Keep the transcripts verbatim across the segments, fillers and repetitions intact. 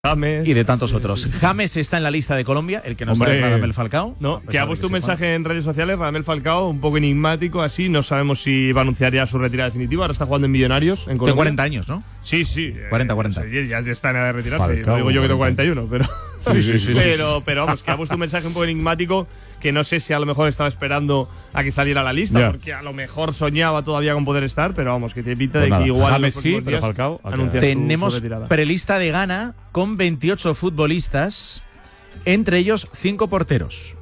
James y de tantos otros. James está en la lista de Colombia, el que nos trae Radamel Falcao. No, que ha puesto un mensaje en redes sociales, Radamel Falcao, un poco enigmático, así. No sabemos si va a anunciar ya su retirada definitiva. Ahora está jugando en Millonarios, en Colombia. Tiene cuarenta años, ¿no? Sí, sí. cuarenta, cuarenta. Eh, ya está en edad de retirarse. Falcao, No digo yo que tengo cuarenta y uno, pero. Sí, sí, sí, pero, sí. pero vamos, que ha puesto un mensaje un poco enigmático, que no sé si a lo mejor estaba esperando a que saliera la lista, Yeah. porque a lo mejor soñaba todavía con poder estar, pero vamos, que te pinta Pues de nada, que igual. James los sí, próximos pero días Falcao anuncia su- Tenemos su retirada. prelista de Ghana con veintiocho futbolistas, entre ellos cinco porteros.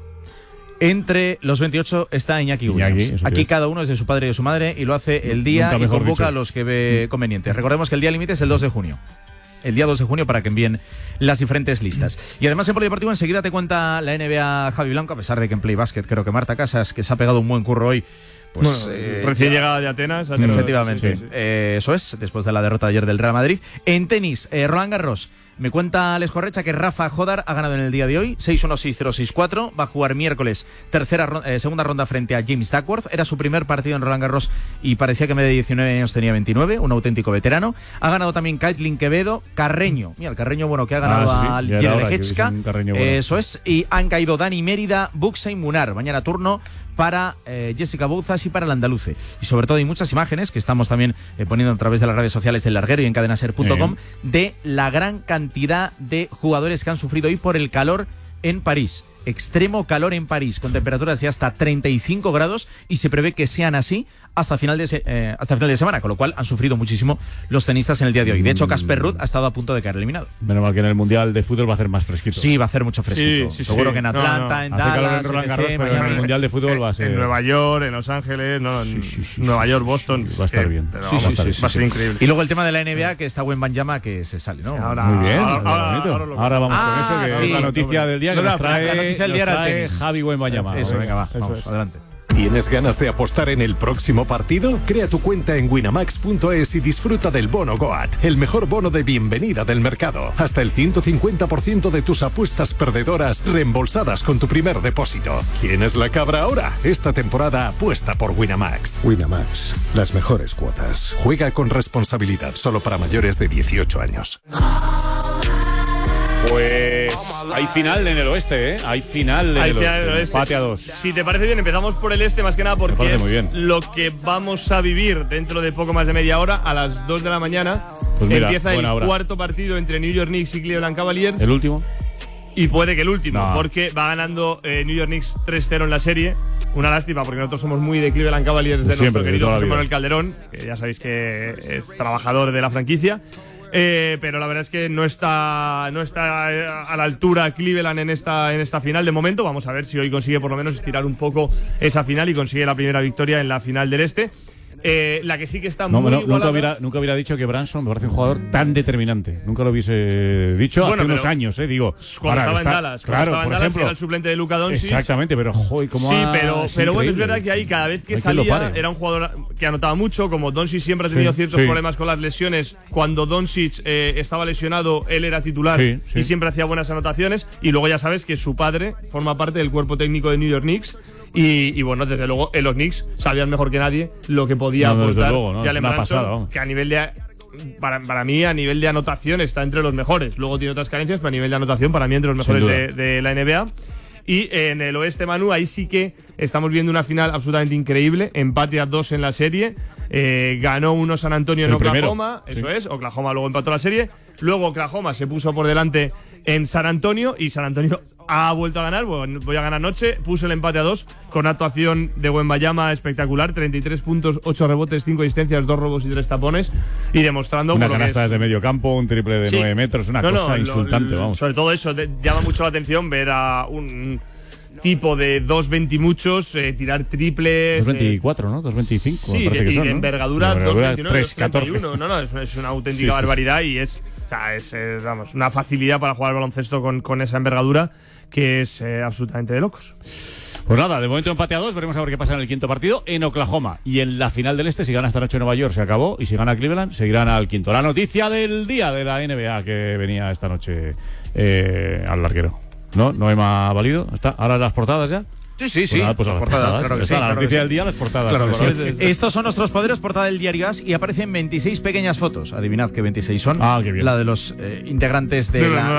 Entre los veintiocho está Iñaki, Iñaki, Williams. eso Aquí es. cada uno es de su padre y de su madre y lo hace el día Nunca y mejor convoca dicho. a los que ve convenientes. Recordemos que el día límite es el dos de junio. El día dos de junio para que envíen las diferentes listas. Y además en Polideportivo enseguida te cuenta la N B A Javi Blanco, a pesar de que en Play Basket creo que Marta Casas, que se ha pegado un buen curro hoy, pues Bueno, eh, recién ya- llegada de Atenas. ha tenido- Efectivamente, sí, sí. Eh, eso es, después de la derrota de ayer del Real Madrid. En tenis, eh, Roland Garros. Me cuenta Alex Correcha que Rafa Jodar ha ganado en el día de hoy, seis uno seis cero seis cuatro. Va a jugar miércoles, tercera ro- eh, segunda ronda frente a James Duckworth. Era su primer partido en Roland Garros y parecía que en vez de diecinueve años tenía veintinueve, un auténtico veterano. Ha ganado también Caitlin Quevedo, Carreño. Mira, el Carreño bueno que ha ganado Ah, sí, sí. al Ya era hora que Jeleječka. hubiese un Carreño bueno. Eso es, y han caído Dani Mérida, Buxa y Munar. Mañana turno para eh, Jessica Bouzas y para el andaluce. Y sobre todo hay muchas imágenes que estamos también eh, poniendo a través de las redes sociales del Larguero y en cadenaser punto com de la gran cantidad de jugadores que han sufrido hoy por el calor en París. Extremo calor en París, con temperaturas de hasta treinta y cinco grados, y se prevé que sean así hasta final de se- eh, hasta final de semana, con lo cual han sufrido muchísimo los tenistas en el día de hoy. De hecho, Casper Ruud ha estado a punto de caer eliminado. Menos mal que en el Mundial de Fútbol va a hacer más fresquito. Sí, va a hacer mucho fresquito. Sí, sí, Seguro sí. que en No, Atlanta, no. en Hace calor Dallas, en Roland E T C, Garros, pero en Miami. el Mundial de Fútbol va a ser... En Nueva York, en Los Ángeles, no, en Sí, sí, sí, Nueva sí, York, sí, Boston. sí, va a estar eh, bien. pero Sí, vamos, sí, sí, va a sí, ser sí. increíble. Y luego el tema de la N B A, que está Wembanyama que se sale, ¿no? Ahora- Muy bien, ahora- muy ahora- bonito. ahora lo- Ahora vamos Ah, con eso, que sí. es la noticia del día que No, nos no, trae, la noticia del nos día era el trae tenis. Javi Wembanyama. Eso, venga, va, Eso vamos, es. adelante. ¿Tienes ganas de apostar en el próximo partido? Crea tu cuenta en winamax punto es y disfruta del bono Goat, el mejor bono de bienvenida del mercado. Hasta el ciento cincuenta por ciento de tus apuestas perdedoras reembolsadas con tu primer depósito. ¿Quién es la cabra ahora? Esta temporada apuesta por Winamax. Winamax, las mejores cuotas. Juega con responsabilidad, solo para mayores de dieciocho años. Pues hay final en el oeste, ¿eh? Hay final en Hay el final oeste. en el oeste. Empate a dos. Si te parece bien, empezamos por el este más que nada porque parece es muy bien. lo que vamos a vivir dentro de poco más de media hora. A las dos de la mañana Pues mira, empieza el buena hora. cuarto partido entre New York Knicks y Cleveland Cavaliers. ¿El último? Y puede que el último, No. porque va ganando eh, New York Knicks tres cero en la serie. Una lástima, porque nosotros somos muy de Cleveland Cavaliers, de Siempre, nuestro de querido toda la José vida. Manuel Calderón, que ya sabéis que es trabajador de la franquicia. Eh, pero la verdad es que no está, no está eh, a la altura Cleveland en esta, en esta final de momento. Vamos a ver si hoy consigue por lo menos estirar un poco esa final y consigue la primera victoria en la final del este. Eh, la que sí que está No, muy no, nunca, igualada. hubiera, nunca hubiera dicho que Branson me parece un jugador tan determinante. Nunca lo hubiese dicho Bueno, hace unos pero años, ¿eh? Digo, Cuando ahora estaba está- en Dallas, cuando claro, estaba en por Dallas, ejemplo. era el suplente de Luka Doncic. Exactamente, pero joder, cómo Sí, ha- pero, es pero bueno, es increíble. verdad que ahí cada vez que No hay quien lo salía pare. era un jugador que anotaba mucho, como Doncic siempre ha tenido Sí, ciertos sí. problemas con las lesiones. Cuando Doncic eh, estaba lesionado, él era titular Sí, sí. y siempre hacía buenas anotaciones. Y luego ya sabes que su padre forma parte del cuerpo técnico de New York Knicks. Y, y bueno, desde luego, en los Knicks sabían mejor que nadie lo que podía No, no, desde aportar luego, ¿no? Es Jalen una Brunson, pasada, vamos. que a nivel de para, para mí, a nivel de anotación, está entre los mejores. Luego tiene otras carencias, pero a nivel de anotación, para mí, entre los Sin mejores duda. de, de la N B A. Y en el oeste, Manu, ahí sí que estamos viendo una final absolutamente increíble. Empate a dos en la serie. Eh, ganó uno San Antonio en El primero, Oklahoma. sí. Eso es. Oklahoma luego empató la serie. Luego Oklahoma se puso por delante en San Antonio. Y San Antonio ha vuelto a ganar. Bueno, voy a ganar noche. Puso el empate a dos con actuación de Wembanyama espectacular. treinta y tres puntos, ocho rebotes, cinco asistencias, dos robos y tres tapones. Y demostrando Una por lo que canasta es- desde medio campo, un triple de Sí. nueve metros, una No, no, cosa lo- insultante, lo- vamos. Sobre todo eso, de- llama mucho la atención ver a un tipo de dos veinte y muchos eh, tirar triples. dos eh, veinticuatro, ¿no? dos veinticinco, Sí, me parece de, que y son, de ¿no? envergadura, De envergadura, dos veintinueve, tres catorce. dos treinta y uno. No, no, es, es una auténtica Sí, sí. barbaridad y es, o sea, es, es, vamos, una facilidad para jugar al baloncesto con, con esa envergadura que es eh, absolutamente de locos. Pues nada, de momento empate a dos, veremos a ver qué pasa en el quinto partido en Oklahoma. Y en la final del este, si gana esta noche Nueva York, se acabó. Y si gana Cleveland, seguirán al quinto. La noticia del día de la N B A que venía esta noche eh, al larguero. ¿No? ¿No me ha valido? ¿Está? ¿Ahora las portadas ya? Sí, sí, sí. Pues nada, pues a las Portadas, portadas. claro que Está sí, la claro noticia que sí. del día, las portadas. Claro que sí. Claro que sí. Estos son nuestros poderes, portada del Diario As, y aparecen veintiséis pequeñas fotos. Adivinad qué veintiséis son. Ah, qué bien. La de los eh, integrantes de De la la